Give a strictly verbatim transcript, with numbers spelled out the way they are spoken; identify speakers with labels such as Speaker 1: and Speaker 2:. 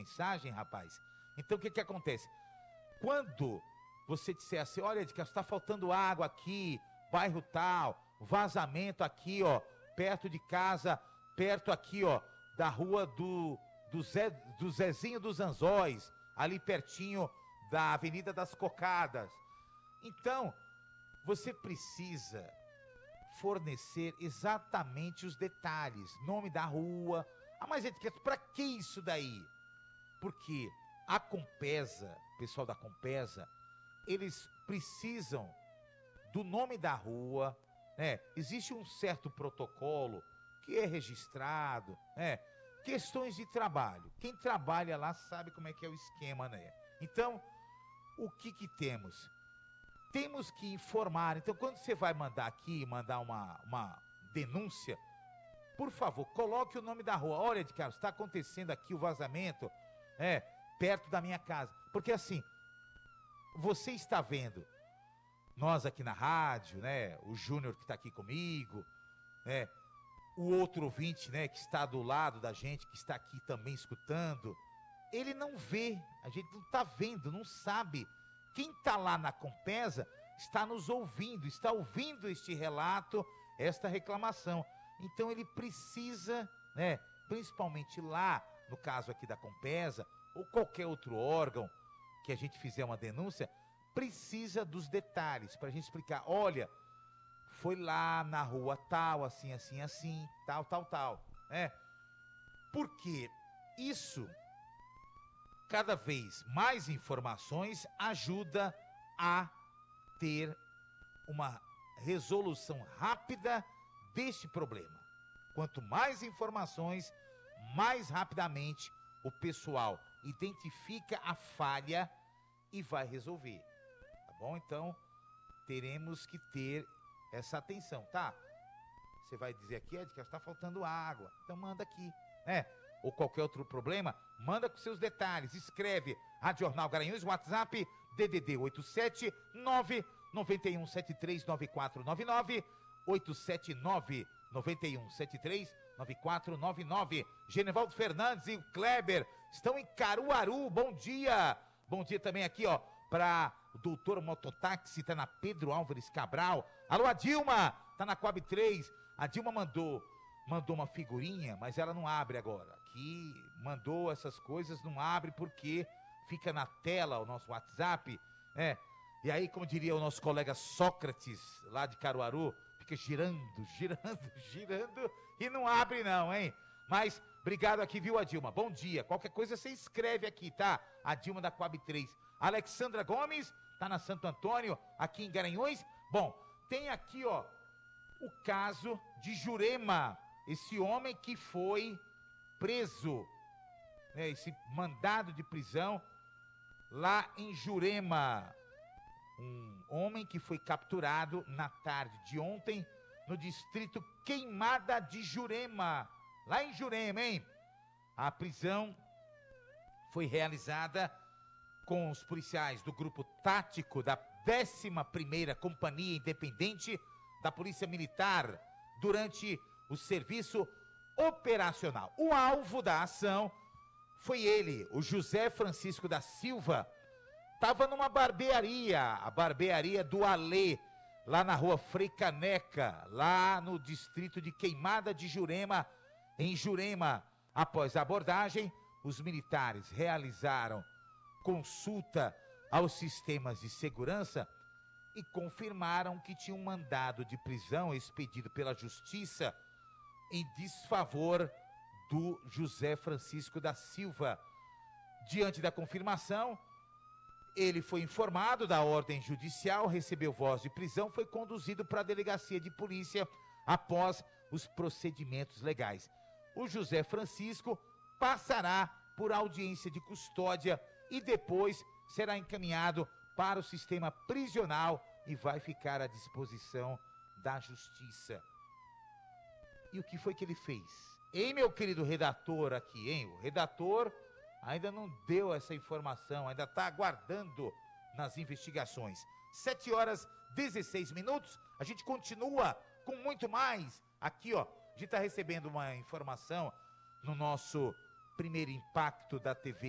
Speaker 1: mensagem, rapaz. Então o que que acontece? Quando você disser assim, olha, Edgar, está faltando água aqui, bairro tal, vazamento aqui, ó, perto de casa, perto aqui, ó, da rua do, do, Zé, do Zezinho dos Anzóis, ali pertinho da Avenida das Cocadas. Então, você precisa fornecer exatamente os detalhes, nome da rua. Ah, mas Edgar, para que isso daí? Porque a Compesa, o pessoal da Compesa, eles precisam do nome da rua, né? Existe um certo protocolo que é registrado, né? Questões de trabalho. Quem trabalha lá sabe como é que é o esquema, né? Então, o que que temos? Temos que informar. Então, quando você vai mandar aqui, mandar uma, uma denúncia, por favor, coloque o nome da rua. Olha, de cara, está acontecendo aqui o vazamento, é, perto da minha casa. Porque assim, você está vendo, nós aqui na rádio, né, o Júnior que está aqui comigo, né, o outro ouvinte, né, que está do lado da gente, que está aqui também escutando, ele não vê, a gente não está vendo, não sabe. Quem está lá na Compesa está nos ouvindo, está ouvindo este relato, esta reclamação. Então ele precisa, né, principalmente lá, no caso aqui da Compesa, ou qualquer outro órgão que a gente fizer uma denúncia, precisa dos detalhes para a gente explicar, olha, foi lá na rua tal, assim, assim, assim, tal, tal, tal, né? Porque isso, cada vez mais informações, ajuda a ter uma resolução rápida deste problema. Quanto mais informações, mais rapidamente o pessoal identifica a falha e vai resolver, tá bom? Então, teremos que ter essa atenção, tá? Você vai dizer aqui, Ed, que está faltando água, então manda aqui, né? Ou qualquer outro problema, manda com seus detalhes, escreve Rádio Jornal Garanhuns, WhatsApp, D D D oito sete nove nove um sete três nove quatro nove nove, oito sete nove nove um sete três nove quatro nove nove. Genevaldo Fernandes e o Kleber estão em Caruaru, bom dia! Bom dia também aqui, ó, para o doutor Mototáxi, tá na Pedro Álvares Cabral. Alô, a Dilma, tá na Coab três. A Dilma mandou, mandou uma figurinha, mas ela não abre agora. Aqui, mandou essas coisas, não abre porque fica na tela o nosso WhatsApp, né? E aí, como diria o nosso colega Sócrates, lá de Caruaru, fica girando, girando, girando e não abre não, hein? Mas, obrigado aqui, viu, a Dilma? Bom dia. Qualquer coisa você escreve aqui, tá? A Dilma da Coab três. Alexandra Gomes, tá na Santo Antônio, aqui em Garanhuns. Bom, tem aqui, ó, o caso de Jurema, esse homem que foi preso, né, esse mandado de prisão lá em Jurema. Um homem que foi capturado na tarde de ontem no distrito Queimada de Jurema, lá em Jurema, hein? A prisão foi realizada com os policiais do grupo tático da décima primeira Companhia Independente da Polícia Militar durante o serviço operacional. O alvo da ação foi ele, o José Francisco da Silva. Estava numa barbearia, a barbearia do Alê, lá na rua Frei Caneca, lá no distrito de Queimada de Jurema, em Jurema. Após a abordagem, os militares realizaram consulta aos sistemas de segurança e confirmaram que tinha um mandado de prisão expedido pela Justiça em desfavor do José Francisco da Silva. Diante da confirmação, ele foi informado da ordem judicial, recebeu voz de prisão, foi conduzido para a delegacia de polícia após os procedimentos legais. O José Francisco passará por audiência de custódia e depois será encaminhado para o sistema prisional e vai ficar à disposição da justiça. E o que foi que ele fez? Hein, meu querido redator aqui, hein? O redator ainda não deu essa informação, ainda está aguardando nas investigações. sete horas e dezesseis minutos, a gente continua com muito mais. Aqui, ó, a gente está recebendo uma informação no nosso primeiro impacto da T V